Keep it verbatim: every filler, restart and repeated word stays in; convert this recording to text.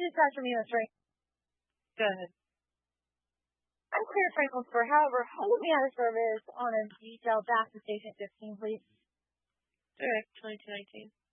dispatch from U S Right. Go ahead. I'm Claire Frankel for, however, hold me out of service on a detail back to station fifteen, please. Direct twenty-two nineteen.